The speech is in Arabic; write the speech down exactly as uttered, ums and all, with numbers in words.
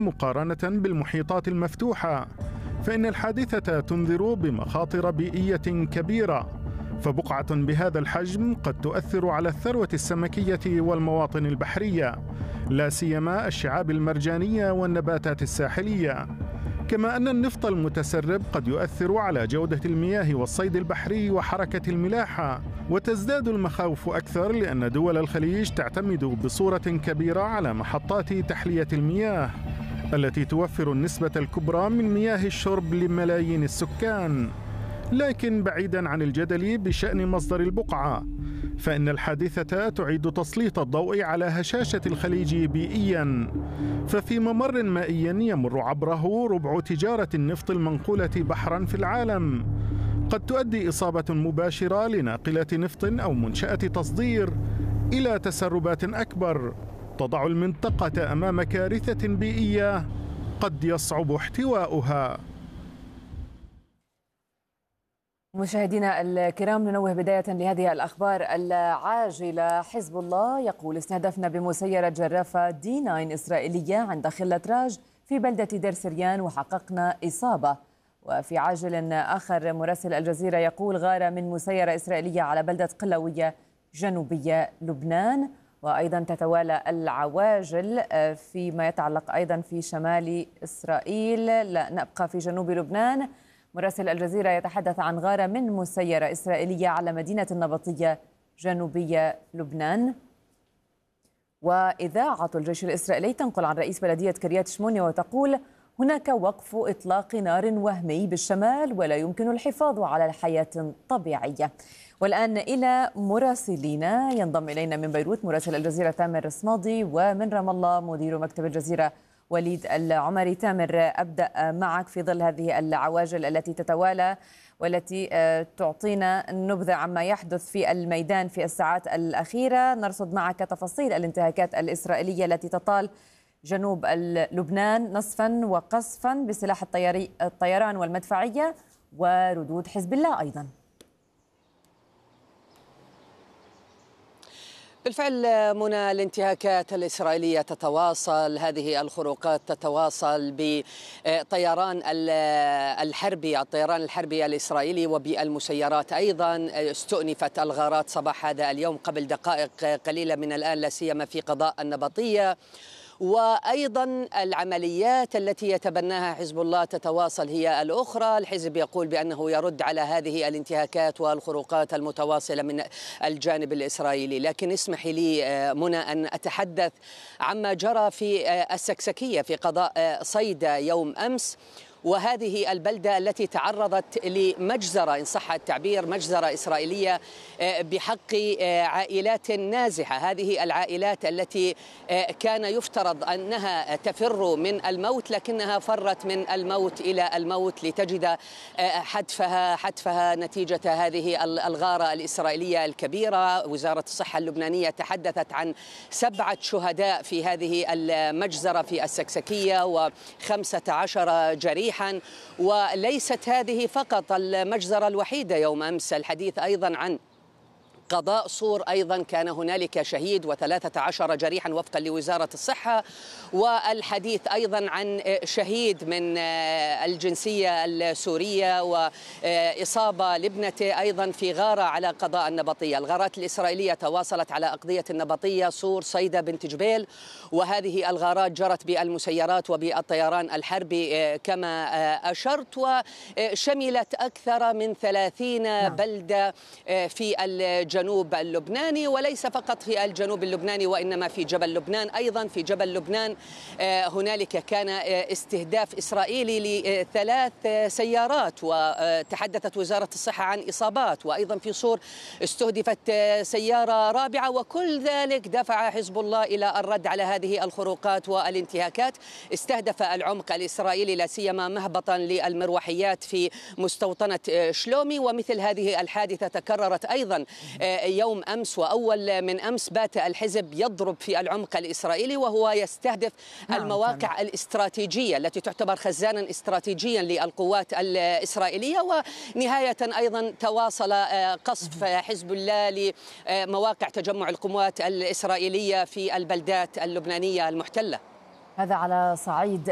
مقارنة بالمحيطات المفتوحة، فإن الحادثة تنذر بمخاطر بيئية كبيرة، فبقعة بهذا الحجم قد تؤثر على الثروة السمكية والمواطن البحرية، لا سيما الشعاب المرجانية والنباتات الساحلية، كما أن النفط المتسرب قد يؤثر على جودة المياه والصيد البحري وحركة الملاحة. وتزداد المخاوف أكثر لأن دول الخليج تعتمد بصورة كبيرة على محطات تحلية المياه التي توفر النسبة الكبرى من مياه الشرب لملايين السكان. لكن بعيداً عن الجدل بشأن مصدر البقعة، فإن الحادثة تعيد تسليط الضوء على هشاشة الخليج بيئياً، ففي ممر مائي يمر عبره ربع تجارة النفط المنقولة بحراً في العالم، قد تؤدي إصابة مباشرة لناقلة نفط أو منشأة تصدير إلى تسربات أكبر تضع المنطقة أمام كارثة بيئية قد يصعب احتواؤها. مشاهدينا الكرام، ننوه بداية لهذه الأخبار العاجلة. حزب الله يقول استهدفنا بمسيرة جرافة دي تسعة إسرائيلية عند خلة راج في بلدة دير سريان وحققنا إصابة. وفي عاجل آخر، مراسل الجزيرة يقول غارة من مسيرة إسرائيلية على بلدة قلوية جنوبية لبنان. وأيضا تتوالى العواجل فيما يتعلق أيضا في شمال إسرائيل. لا نبقى في جنوب لبنان. مراسل الجزيرة يتحدث عن غارة من مسيرة إسرائيلية على مدينة النبطية جنوبية لبنان. وإذاعة الجيش الإسرائيلي تنقل عن رئيس بلدية كريات شمونيا وتقول هناك وقف إطلاق نار وهمي بالشمال ولا يمكن الحفاظ على حياة طبيعية. والآن إلى مراسلينا، ينضم إلينا من بيروت مراسل الجزيرة تامر الصمادي، ومن رام الله مدير مكتب الجزيرة وليد العمري. تامر، أبدأ معك في ظل هذه العواجل التي تتوالى والتي تعطينا نبذة عما يحدث في الميدان في الساعات الأخيرة. نرصد معك تفاصيل الانتهاكات الإسرائيلية التي تطال جنوب لبنان نصفا وقصفا بسلاح الطيران والمدفعية وردود حزب الله أيضا. بالفعل منى، الانتهاكات الإسرائيلية تتواصل، هذه الخروقات تتواصل بطيران الحربي الطيران الحربي الإسرائيلي وبالمسيرات أيضا. استؤنفت الغارات صباح هذا اليوم قبل دقائق قليلة من الآن، لا سيما في قضاء النبطية. وأيضا العمليات التي يتبناها حزب الله تتواصل هي الأخرى. الحزب يقول بأنه يرد على هذه الانتهاكات والخروقات المتواصلة من الجانب الإسرائيلي. لكن اسمحي لي منى أن أتحدث عما جرى في السكسكية في قضاء صيدا يوم أمس، وهذه البلدة التي تعرضت لمجزرة إن صح التعبير، مجزرة إسرائيلية بحق عائلات نازحة. هذه العائلات التي كان يفترض أنها تفر من الموت لكنها فرت من الموت إلى الموت لتجد حتفها حتفها نتيجة هذه الغارة الإسرائيلية الكبيرة. وزارة الصحة اللبنانية تحدثت عن سبعة شهداء في هذه المجزرة في السكسكية وخمسة عشر جريحا. وليست هذه فقط المجزرة الوحيدة يوم أمس، الحديث أيضا عن قضاء صور أيضا كان هنالك شهيد وثلاثة عشر جريحا وفقا لوزارة الصحة، والحديث أيضا عن شهيد من الجنسية السورية وإصابة لابنته أيضا في غارة على قضاء النبطية. الغارات الإسرائيلية تواصلت على أقضية النبطية، صور، صيدا، بنت جبيل، وهذه الغارات جرت بالمسيرات وبالطيران الحربي كما أشرت، وشملت أكثر من ثلاثين بلدة في الجنوب الجنوب اللبناني، وليس فقط في الجنوب اللبناني وإنما في جبل لبنان أيضا. في جبل لبنان هنالك كان استهداف إسرائيلي لثلاث سيارات وتحدثت وزارة الصحة عن إصابات، وأيضا في صور استهدفت سيارة رابعة، وكل ذلك دفع حزب الله إلى الرد على هذه الخروقات والانتهاكات. استهدف العمق الإسرائيلي لا سيما مهبطا للمروحيات في مستوطنة شلومي، ومثل هذه الحادثة تكررت أيضا يوم أمس. وأول من أمس بات الحزب يضرب في العمق الإسرائيلي وهو يستهدف المواقع الاستراتيجية التي تعتبر خزانا استراتيجيا للقوات الإسرائيلية. ونهاية أيضا تواصل قصف حزب الله لمواقع تجمع القوات الإسرائيلية في البلدات اللبنانية المحتلة. هذا على صعيد